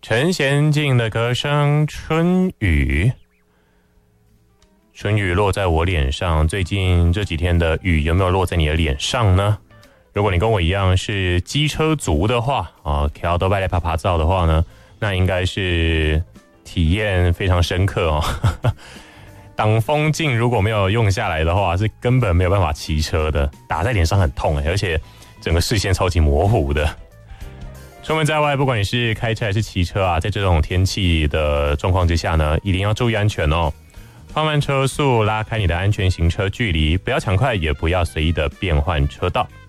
陈娴静的歌声《春雨》。春雨落在我脸上，最近这几天的雨有没有落在你的脸上呢？如果你跟我一样是机车族的话啊，骑到外来爬爬照的话呢，那应该是体验非常深刻哦。挡风镜如果没有用下来的话，是根本没有办法骑车的，打在脸上很痛，而且整个视线超级模糊的。出门在外，不管你是开车还是骑车啊，在这种天气的状况之下呢，一定要注意安全哦。放慢车速，拉开你的安全行车距离，不要抢快，也不要随意的变换车道。